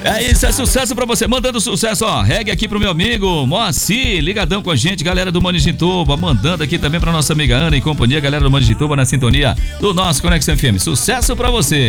É isso, é sucesso pra você. Mandando sucesso, ó. Reggae aqui pro meu amigo Moacir, ligadão com a gente, galera do Manijituba. Mandando aqui também pra nossa amiga Ana e companhia, galera do Manijituba na sintonia do nosso Conexão FM. Sucesso pra você.